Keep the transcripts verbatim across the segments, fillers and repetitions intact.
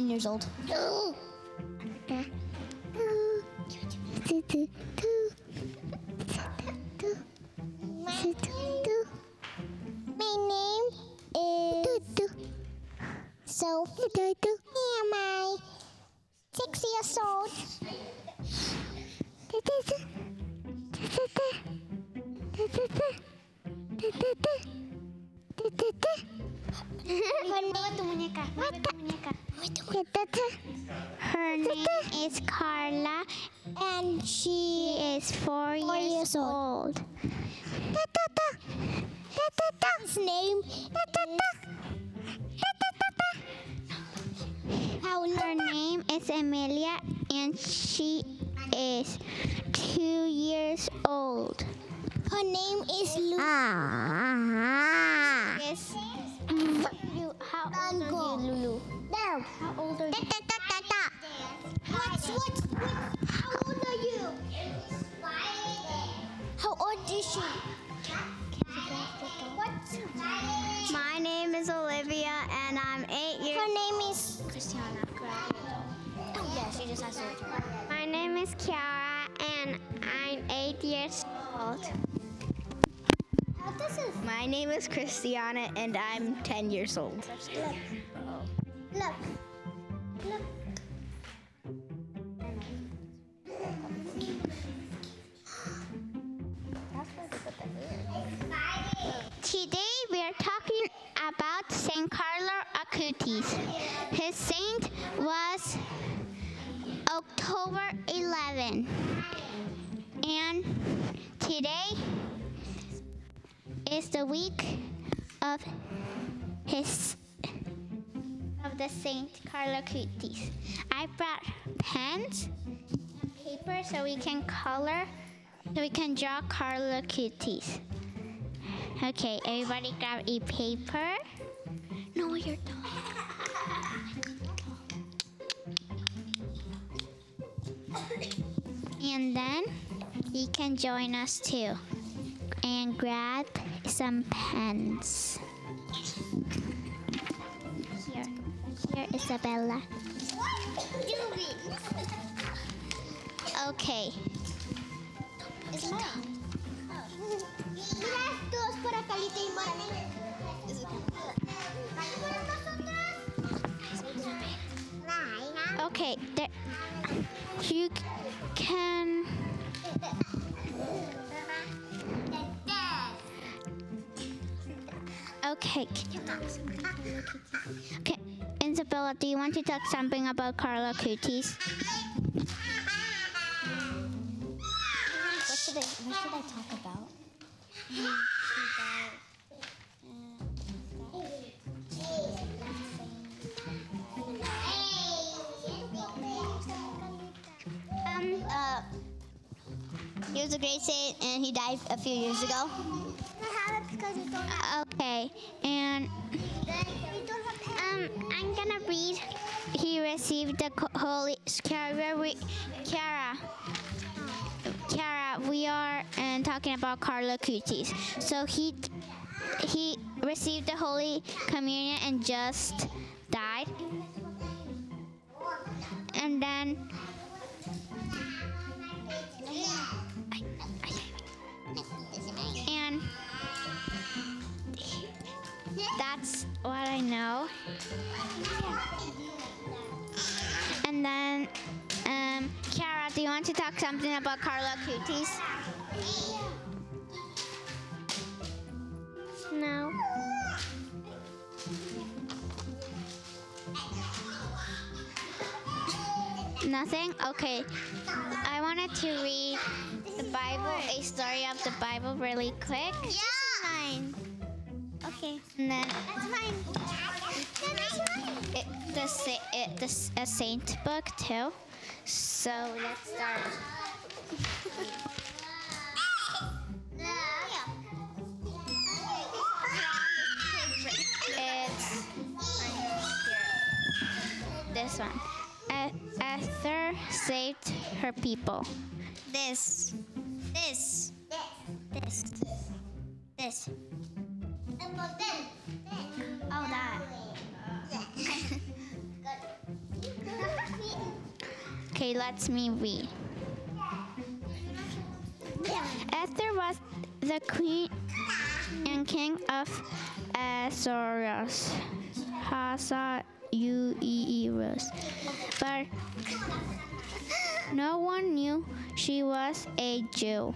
ten years old. My name is Sophie. Am I six years old? Her name is Carla, and she is four, four years, years old. old. His name is... Her name is Emilia, and she is two years old. Her name is Lulu. Yes. You, how old are you, Lulu? No. How old are you? What's, what's, what? How old are you? How old is she? What's My name is Olivia, and I'm eight years. Her name is Christiana. Oh, yeah, she just has to return. My name is Kiara, and I'm eight years old. How does it My name is Christiana, and I'm ten years old. look? Look. Look. Today we are talking about Saint Carlo Acutis. His saint was October eleventh, and today is the week of his of the Saint Carlo Acutis. I brought pens and paper so we can color, so we can draw Carlo Acutis. Okay, everybody grab a paper. No, you're done. And then you can join us too. And grab some pens. Here, here, Isabella. Okay. It's mine. Mira estos por acá, Lita y Mari. Okay, there, you can. Okay. Okay, Isabella, do you want to talk something about Carlo Acutis? What should I, what should I talk about? Um, Uh, he was a great saint, and he died a few years ago. okay, and um, I'm gonna read. He received the co- holy Kiara. We, Kiara, Kiara, we are and talking about Carlo Acutis. So he he received the Holy Communion and just died, and then. And that's what I know. And then, um, Kiara, do you want to talk something about Carlo Acutis? No. Nothing? Okay. I wanted to read the Bible, a story of the Bible really quick. Yeah. Mine. Okay. And then That's mine. That's mine. it, the, sa- it, the s- a saint book too. So let's start. It's this one. E- Esther saved her people. This. This. This. This. Oh, that. Okay, let's me read. Esther was the queen and king of Ahasuerus, Ahasuerus, but no one knew she was a Jew.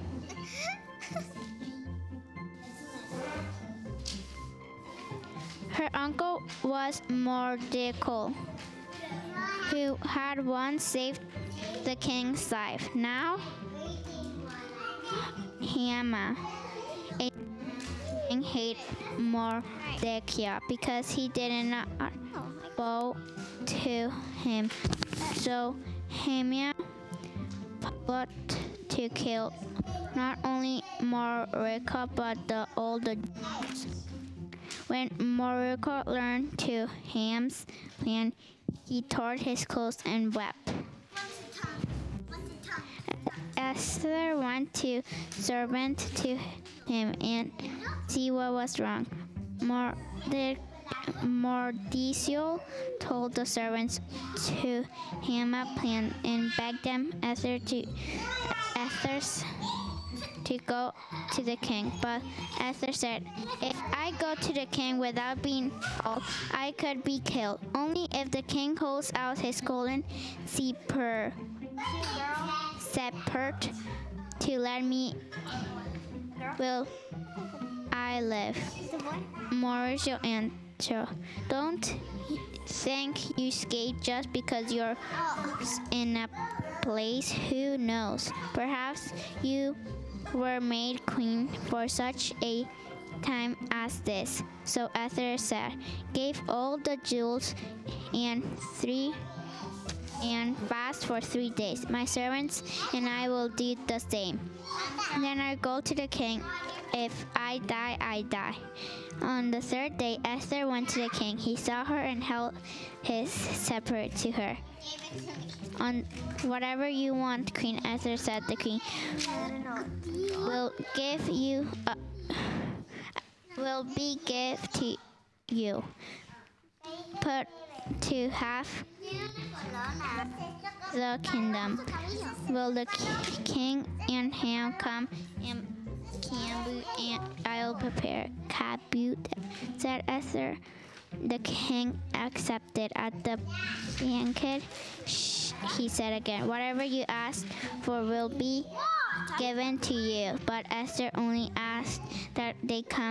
Her uncle was Mordecai, who had once saved the king's life. Now, Haman, a king, hated Mordecai because he did not bow to him. So Haman plotted to kill not only Mordecai but the older Jews. When Mordecai learned to Haman's plan, he tore his clothes and wept. Esther went to servant to him and see what was wrong. Morde- Mordecai told the servants to Haman's plan and begged them Esther to Esther's to go to the king. But Esther said, "If I go to the king without being told, I could be killed. Only if the king holds out his golden scepter scepter to let me will I live." Mordecai answered, "Don't think you escaped just because you're in a place. Who knows? Perhaps you were made queen for such a time as this." So Esther said, "Gave all the jewels and three and fast for three days. My servants and I will do the same. Then I go to the king. If I die, I die." On the third day, Esther went to the king. He saw her and held his scepter to her. "On whatever you want, Queen Esther," said the queen, "will give you a, will be give to you. Put to half the kingdom. Will the king and Ham come and Cambu and I'll prepare Kabut," said Esther. The king accepted. At the banquet, he said again, "Whatever you ask for will be given to you." But Esther only asked that they come